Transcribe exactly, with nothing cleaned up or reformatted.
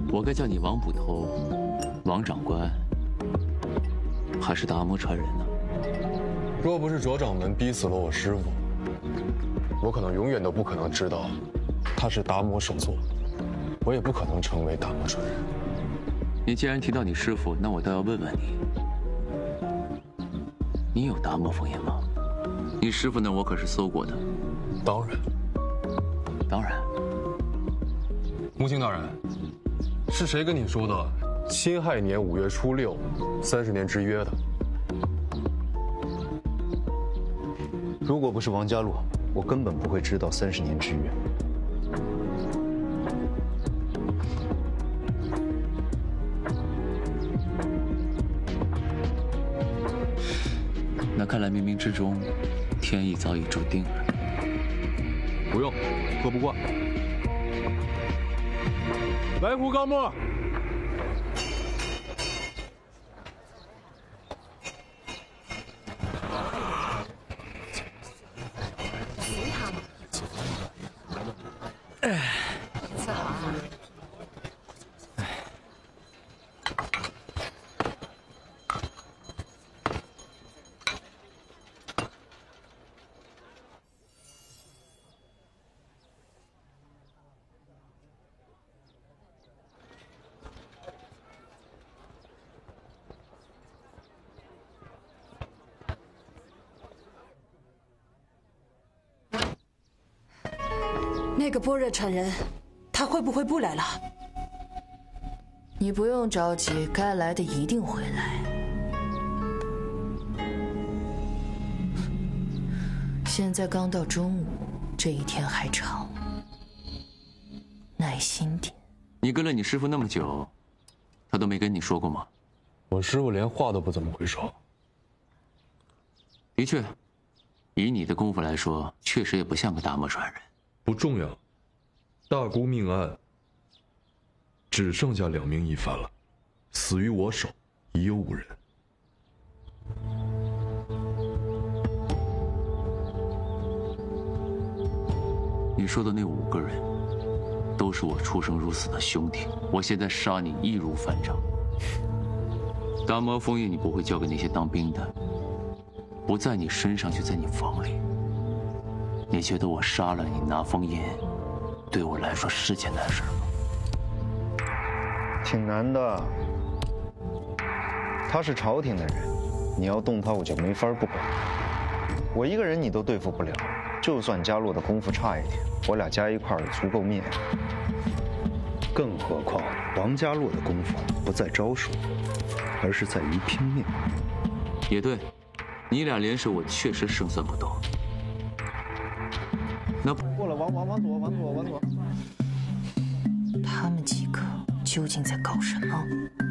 我该叫你王捕头、王长官，还是达摩传人呢？ 若不是卓掌门逼死了我师父，我可能永远都不可能知道他是达摩首座，我也不可能成为达摩传人。 你既然提到你师父，那我倒要问问你，你有达摩封印吗？你师父那我可是搜过的。 当然， 当然。 穆青大人，是谁跟你说的辛亥年五月初六，三十年之约的？ 如果不是王家洛，我根本不会知道三十年之约。 那看来冥冥之中，天意早已注定了。 不用，喝不惯。来壶高沫。 伺候啊。 那个般若传人，他会不会不来了？ 你不用着急，该来的一定会来。现在刚到中午，这一天还长，耐心点。 你跟了你师父那么久，他都没跟你说过吗？ 我师父连话都不怎么会说。 的确，以你的功夫来说，确实也不像个达摩传人。 不重要，大姑命案只剩下两名疑犯了，死于我手，已有五人。 你说的那五个人，都是我出生入死的兄弟。我现在杀你易如反掌。达摩封印你不会交给那些当兵的，不在你身上就在你房里。你觉得我杀了你拿封印，对我来说是件难事吗？ 挺难的。他是朝廷的人，你要动他，我就没法不管。我一个人你都对付不了，就算家洛的功夫差一点，我俩加一块儿也足够灭。更何况王家洛的功夫不在招数，而是在于拼命。 也对，你俩联手，我确实胜算不多。那过了，往往往左，往左，往左。 他们几个究竟在搞什么？